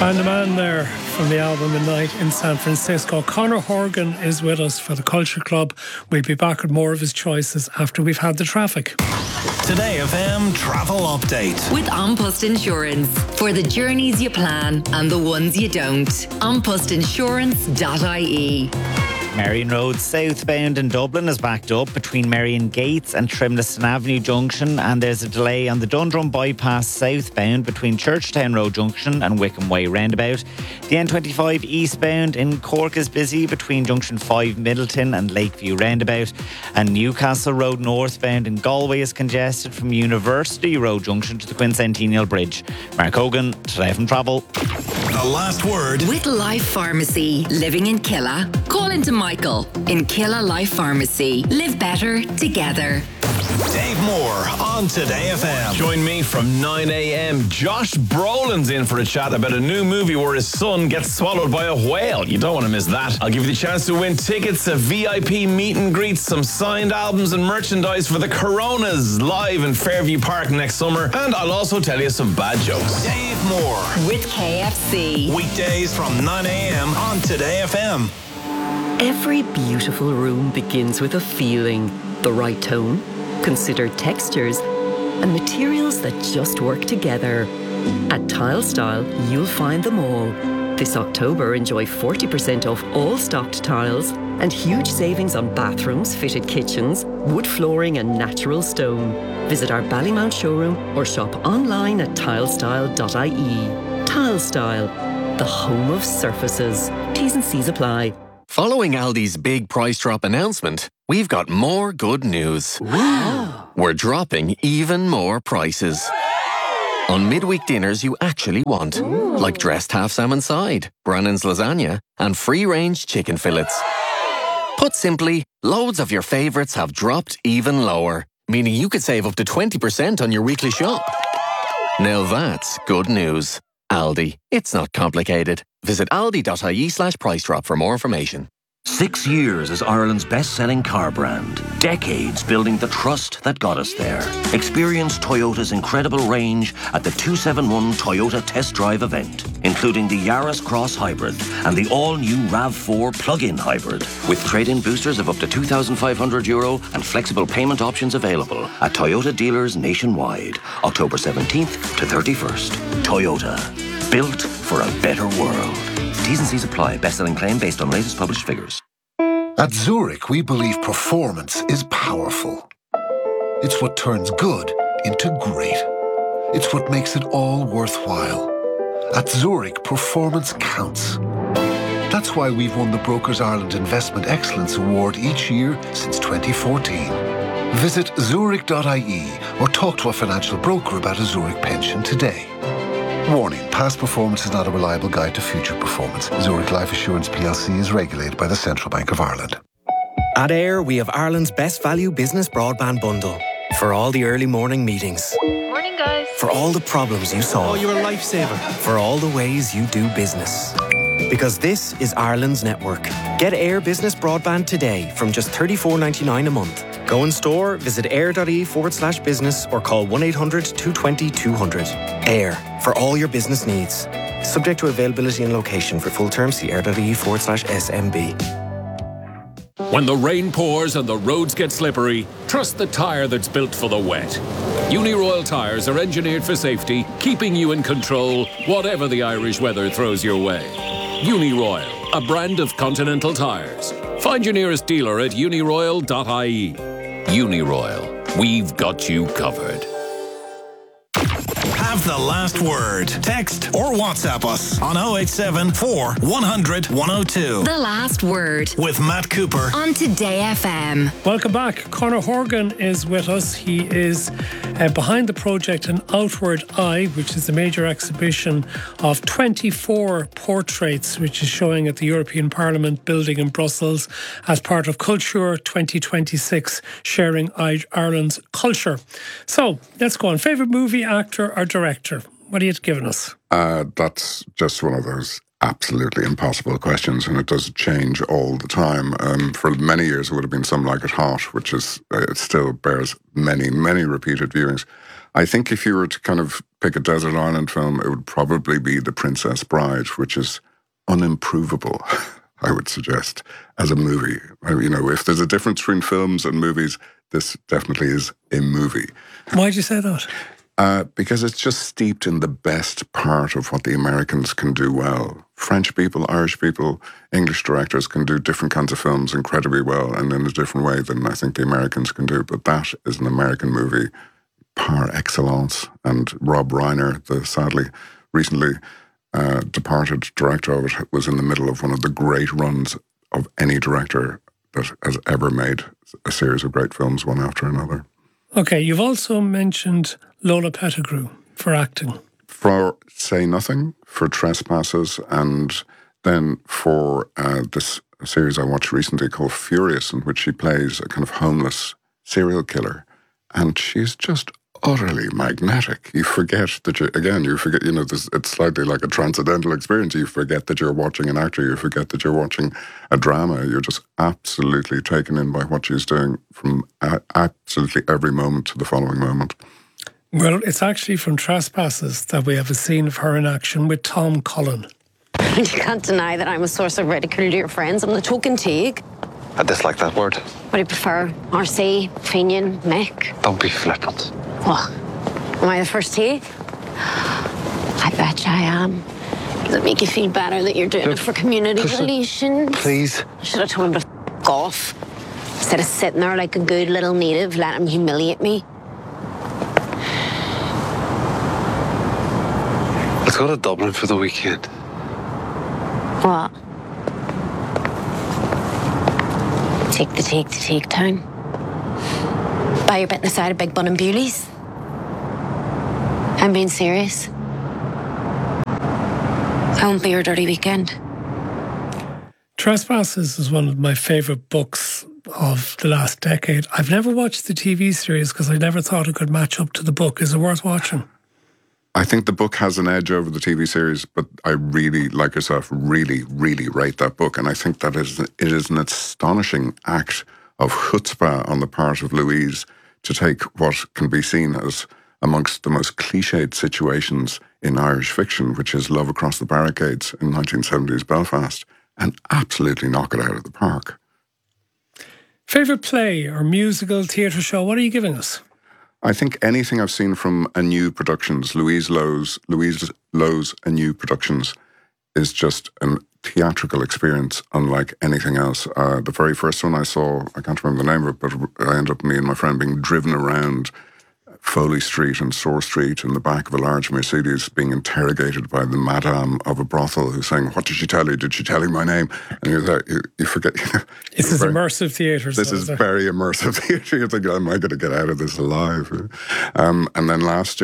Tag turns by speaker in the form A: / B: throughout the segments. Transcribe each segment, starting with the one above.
A: And the man there from the album A Night in San Francisco, Conor Horgan, is with us for the Culture Club. We'll be back with more of his choices after we've had the traffic.
B: Today FM Travel Update.
C: With An Post Insurance. For the journeys you plan and the ones you don't. AnPostInsurance.ie.
D: Merrion Road southbound in Dublin is backed up between Merrion Gates and Trimleston Avenue Junction, and there's a delay on the Dundrum bypass southbound between Churchtown Road Junction and Wickham Way roundabout. The N25 eastbound in Cork is busy between Junction 5 Middleton and Lakeview roundabout, and Newcastle Road northbound in Galway is congested from University Road Junction to the Quincentennial Bridge. Mark Hogan, Today from Travel.
B: The last word.
C: With Life Pharmacy, living in Killa. Call into Michael in Killa Life Pharmacy. Live better together.
B: Dave Moore on Today FM.
E: Join me from 9 a.m. Josh Brolin's in for a chat about a new movie where his son gets swallowed by a whale. You don't want to miss that. I'll give you the chance to win tickets, a VIP meet and greet, some signed albums and merchandise for the Coronas live in Fairview Park next summer. And I'll also tell you some bad jokes.
B: Dave Moore.
C: With KFC.
B: Weekdays from 9 a.m. on Today FM.
F: Every beautiful room begins with a feeling, the right tone, considered textures, and materials that just work together. At Tile Style, you'll find them all. This October, enjoy 40% off all stocked tiles and huge savings on bathrooms, fitted kitchens, wood flooring and natural stone. Visit our Ballymount showroom or shop online at tilestyle.ie. Tile Style, the home of surfaces. T's and C's apply.
G: Following Aldi's big price drop announcement, we've got more good news.
F: Wow.
G: We're dropping even more prices. On midweek dinners you actually want, like dressed half salmon side, Brannan's lasagna, and free-range chicken fillets. Put simply, loads of your favourites have dropped even lower, meaning you could save up to 20% on your weekly shop. Now that's good news. Aldi. It's not complicated. Visit aldi.ie/price drop for more information.
H: 6 years as Ireland's best-selling car brand. Decades building the trust that got us there. Experience Toyota's incredible range at the 271 Toyota Test Drive event, including the Yaris Cross Hybrid and the all-new RAV4 plug-in hybrid, with trade-in boosters of up to €2,500 and flexible payment options available at Toyota dealers nationwide, October 17th to 31st. Toyota. Built for a better world. T's and C's apply. Best-selling claim based on latest published figures.
I: At Zurich, we believe performance is powerful. It's what turns good into great. It's what makes it all worthwhile. At Zurich, performance counts. That's why we've won the Brokers Ireland Investment Excellence Award each year since 2014. Visit zurich.ie or talk to a financial broker about a Zurich pension today. Warning, past performance is not a reliable guide to future performance. Zurich Life Assurance plc is regulated by the Central Bank of Ireland.
J: At AIR, we have Ireland's best value business broadband bundle. For all the early morning meetings.
K: Morning, guys.
J: For all the problems you solve.
K: Oh, you're a lifesaver.
J: For all the ways you do business. Because this is Ireland's network. Get AIR Business Broadband today from just $34.99 a month. Go in store, visit air.ie/business or call 1-800-220-200. AIR, for all your business needs. Subject to availability and location. For full terms, see air.ie/SMB.
L: When the rain pours and the roads get slippery, trust the tyre that's built for the wet. Uniroyal tyres are engineered for safety, keeping you in control, whatever the Irish weather throws your way. Uniroyal, a brand of Continental tyres. Find your nearest dealer at uniroyal.ie. Uniroyal, we've got you covered.
B: Have the last word. Text or WhatsApp us on 087 4 100 102.
C: The last word.
B: With Matt Cooper.
C: On Today FM.
A: Welcome back. Conor Horgan is with us. He is behind the project An Outward Eye, which is a major exhibition of 24 portraits, which is showing at the European Parliament building in Brussels as part of Culture 2026, sharing Ireland's culture. So, let's go on. Favourite movie, actor or director? What are you giving us?
M: That's just one of those
K: absolutely impossible questions, and it does change all the time. For many years, it would have been Some Like It Hot, which is it still bears many, many repeated viewings. I think if you were to kind of pick a desert island film, it would probably be The Princess Bride, which is unimprovable, I would suggest, as a movie. You know, if there's a difference between films and movies, this definitely is a movie.
A: Why'd you say that?
K: Because it's just steeped in the best part of what the Americans can do well. French people, Irish people, English directors can do different kinds of films incredibly well and in a different way than I think the Americans can do. But that is an American movie par excellence. And Rob Reiner, the sadly recently departed director of it, was in the middle of one of the great runs of any director that has ever made a series of great films, one after another.
A: Okay, you've also mentioned Lola Pettigrew for acting.
K: For Say Nothing, for Trespassers, and then for this series I watched recently called Furious, in which she plays a kind of homeless serial killer. And she's just utterly magnetic. You forget that it's slightly like a transcendental experience. You forget that you're watching an actor. You forget that you're watching a drama. You're just absolutely taken in by what she's doing from absolutely every moment to the following moment.
A: Well, it's actually from Trespassers that we have a scene of her in action with Tom Cullen.
M: You can't deny that I'm a source of ridicule to your friends. I'm the token Teague.
N: I dislike that word.
M: What do you prefer? RC, Fenian, Mick?
N: Don't be flippant.
M: What? Am I the first Teague? I bet you I am. Does it make you feel better that you're doing it for community relations?
N: Please.
M: I should have told him to f*** off. Instead of sitting there like a good little native, let him humiliate me.
N: Let's go to Dublin for the weekend.
M: What? Take the Teague to Teague Town. Buy your bit in the side of Big Bun and Bewley's. I'm being serious. I won't be your dirty weekend.
A: Trespassers is one of my favourite books of the last decade. I've never watched the TV series because I never thought it could match up to the book. Is it worth watching?
K: I think the book has an edge over the TV series, but I really, like yourself, really, really rate that book. And I think that it is an astonishing act of chutzpah on the part of Louise to take what can be seen as amongst the most cliched situations in Irish fiction, which is love across the barricades in 1970s Belfast, and absolutely knock it out of the park.
A: Favourite play or musical, theatre show, what are you giving us?
K: I think anything I've seen from A New Productions, Louise Lowe's A New Productions, is just a theatrical experience unlike anything else. The very first one I saw, I can't remember the name of it, but I ended up, me and my friend, being driven around Foley Street and Sore Street in the back of a large Mercedes, being interrogated by the madame of a brothel who's saying, "What did she tell you? Did she tell you my name?" And you're there, you forget.
A: This is immersive theatre.
K: This is very immersive theatre. You think, am I going to get out of this alive? And then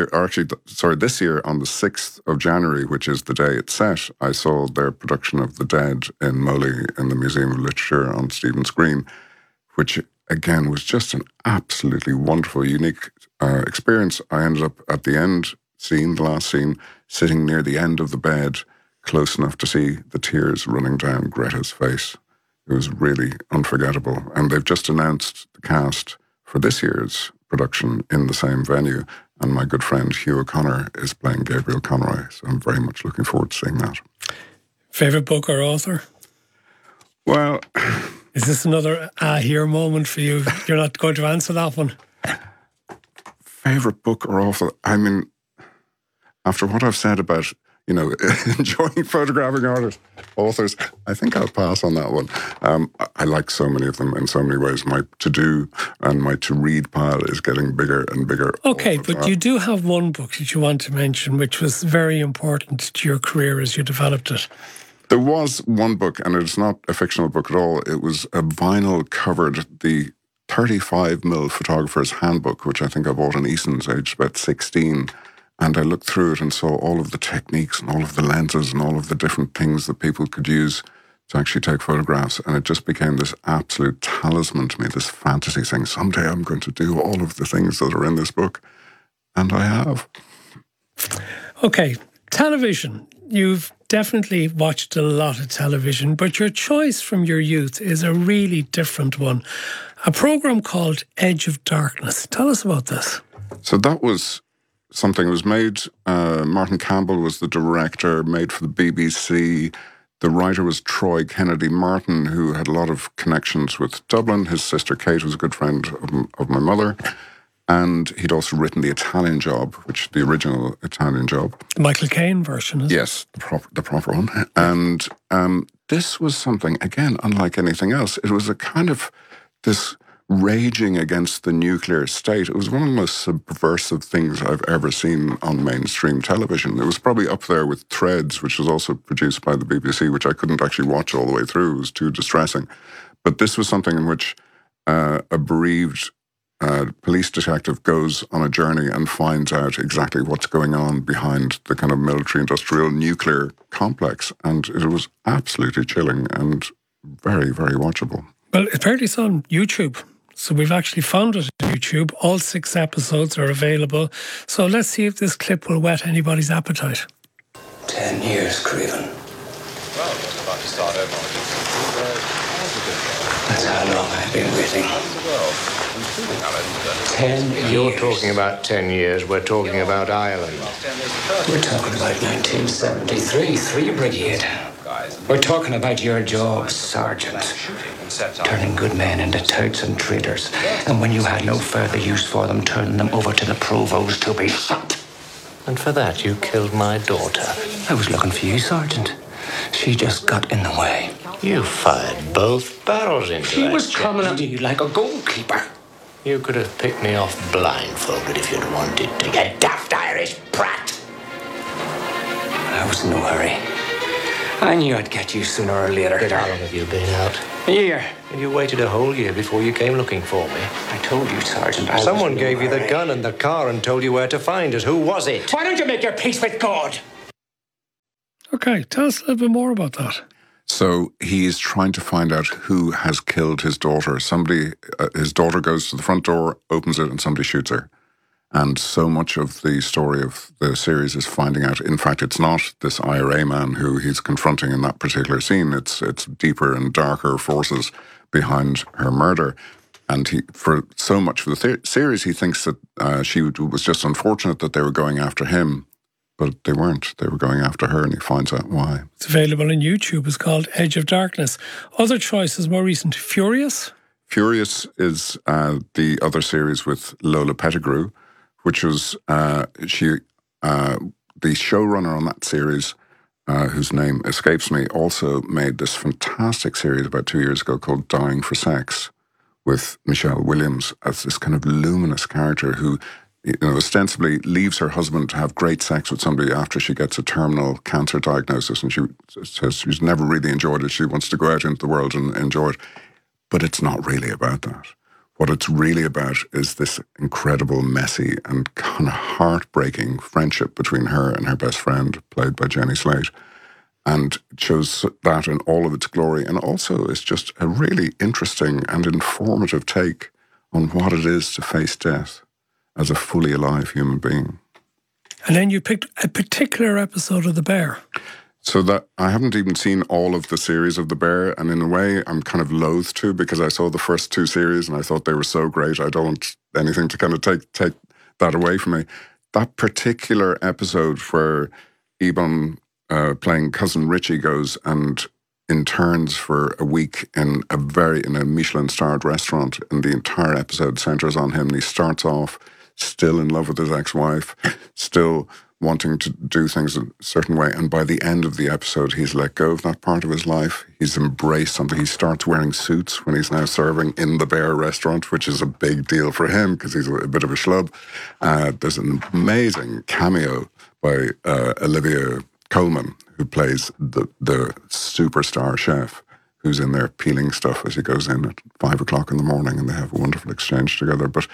K: this year, on the 6th of January, which is the day it's set, I saw their production of The Dead in Moley in the Museum of Literature on Stephen's Green, which again was just an absolutely wonderful, unique experience. I ended up at the end scene, the last scene, sitting near the end of the bed, close enough to see the tears running down Greta's face. It was really unforgettable. And they've just announced the cast for this year's production in the same venue. And my good friend Hugh O'Connor is playing Gabriel Conroy. So I'm very much looking forward to seeing that.
A: Favourite book or author?
K: Well,
A: is this another here moment for you? You're not going to answer that one.
K: Favourite book or author? I mean, after what I've said about, enjoying photographing authors, I think I'll pass on that one. I like so many of them in so many ways. My to-do and my to-read pile is getting bigger and bigger.
A: Okay, but you do have one book that you want to mention, which was very important to your career as you developed it.
K: There was one book, and it's not a fictional book at all. It was a vinyl-covered, the 35mm Photographer's Handbook, which I think I bought in Eason's, aged about 16. And I looked through it and saw all of the techniques and all of the lenses and all of the different things that people could use to actually take photographs. And it just became this absolute talisman to me, this fantasy thing. Someday I'm going to do all of the things that are in this book. And I have.
A: Okay, Television. You've definitely watched a lot of television, but your choice from your youth is a really different one. A programme called Edge of Darkness. Tell us about this.
K: So that was something that was made. Martin Campbell was the director, made for the BBC. The writer was Troy Kennedy Martin, who had a lot of connections with Dublin. His sister Kate was a good friend of my mother. And he'd also written The Italian Job, which the original Italian Job.
A: Michael Caine version, isn't it?
K: Yes, the proper one. And this was something, again, unlike anything else. It was a kind of this raging against the nuclear state. It was one of the most subversive things I've ever seen on mainstream television. It was probably up there with Threads, which was also produced by the BBC, which I couldn't actually watch all the way through. It was too distressing. But this was something in which a bereaved police detective goes on a journey and finds out exactly what's going on behind the kind of military-industrial nuclear complex. And it was absolutely chilling and very, very watchable.
A: Well, apparently it's on YouTube. So we've actually found it on YouTube. All 6 episodes are available. So let's see if this clip will whet anybody's appetite.
O: 10 years, Craven.
P: Well, just about to start over.
O: That's how long I've been waiting. 10 years.
Q: You're talking about 10 years. We're talking about Ireland.
O: We're talking about 1973, 3 Brigade. We're talking about your job, Sergeant. Turning good men into touts and traitors. And when you had no further use for them, turning them over to the provost to be shot.
Q: And for that, you killed my daughter.
O: I was looking for you, Sergeant. She just got in the way.
Q: You fired both barrels into her.
O: She was coming at you like a goalkeeper.
Q: You could have picked me off blindfolded if you'd wanted to.
O: You daft Irish brat. I was in no hurry. I knew I'd get you sooner or later.
Q: How long have you been out?
O: A year.
Q: And you waited a whole year before you came looking for me.
O: I told you, Sergeant.
Q: Someone gave you the gun and the car and told you where to find us. Who was it?
O: Why don't you make your peace with God?
A: Okay, tell us a little bit more about that.
K: So he is trying to find out who has killed his daughter. Somebody, his daughter goes to the front door, opens it, and somebody shoots her. And so much of the story of the series is finding out. In fact, it's not this IRA man who he's confronting in that particular scene. It's deeper and darker forces behind her murder. And for the series, he thinks that she was just unfortunate that they were going after him. But they weren't. They were going after her, and he finds out why.
A: It's available on YouTube. It's called Edge of Darkness. Other choices, more recent, Furious?
K: Furious is the other series with Lola Pettigrew, which was the showrunner on that series, whose name escapes me, also made this fantastic series about 2 years ago called Dying for Sex, with Michelle Williams as this kind of luminous character who, ostensibly leaves her husband to have great sex with somebody after she gets a terminal cancer diagnosis, and she says she's never really enjoyed it. She wants to go out into the world and enjoy it. But it's not really about that. What it's really about is this incredible, messy and kind of heartbreaking friendship between her and her best friend, played by Jenny Slate. And it shows that in all of its glory. And also it's just a really interesting and informative take on what it is to face death as a fully alive human being.
A: And then you picked a particular episode of The Bear.
K: So that I haven't even seen all of the series of The Bear, and in a way I'm kind of loath to, because I saw the first 2 series and I thought they were so great. I don't want anything to kind of take that away from me. That particular episode where Ebon, playing Cousin Richie, goes and interns for a week in a Michelin-starred restaurant, and the entire episode centres on him, and he starts off still in love with his ex-wife, still wanting to do things a certain way, and by the end of the episode he's let go of that part of his life. He's embraced something. He starts wearing suits when he's now serving in the Bear restaurant, which is a big deal for him because he's a bit of a schlub. There's an amazing cameo by Olivia Colman, who plays the superstar chef who's in there peeling stuff as he goes in at 5 o'clock in the morning, and they have a wonderful exchange together. But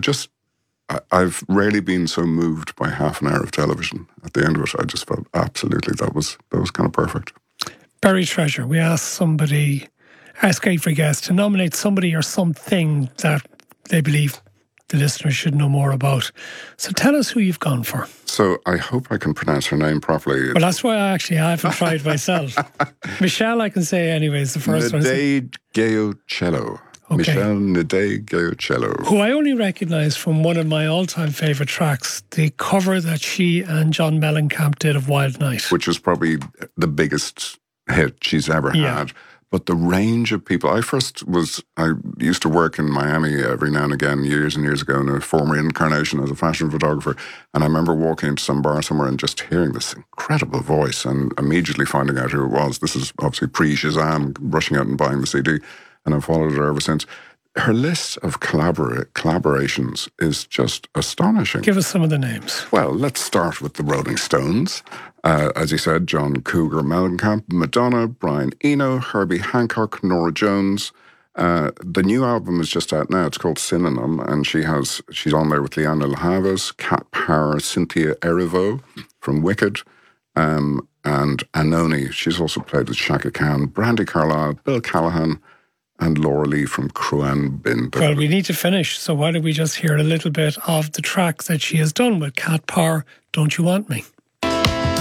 K: I've rarely been so moved by half an hour of television. At the end of it, I just felt absolutely that was kind of perfect.
A: Buried Treasure. We ask every guest to nominate somebody or something that they believe the listeners should know more about. So tell us who you've gone for.
K: So I hope I can pronounce her name properly.
A: Well, that's why I haven't tried myself. Michelle, I can say anyways, the first one.
K: Nadege Gayucello.
A: Okay.
K: Michelle Nadege Gayucello.
A: Who I only recognise from one of my all-time favourite tracks, the cover that she and John Mellencamp did of Wild Night.
K: Which was probably the biggest hit she's ever had. But the range of people, I used to work in Miami every now and again, years and years ago, in a former incarnation as a fashion photographer. And I remember walking into some bar somewhere and just hearing this incredible voice and immediately finding out who it was. This is obviously pre-Shazam, rushing out and buying the CD. And I've followed her ever since. Her list of collaborations is just astonishing.
A: Give us some of the names.
K: Well, let's start with the Rolling Stones. As you said, John Cougar Mellencamp, Madonna, Brian Eno, Herbie Hancock, Norah Jones. The new album is just out now. It's called Synonym, and she's on there with Liana Lahavas, Kat Power, Cynthia Erivo from Wicked, and Anoni. She's also played with Shaka Khan, Brandy Carlisle, Bill Callahan, and Laura Lee from Cruan Bin.
A: Well, we need to finish, so why don't we just hear a little bit of the track that she has done with Kat Power, Don't You Want Me?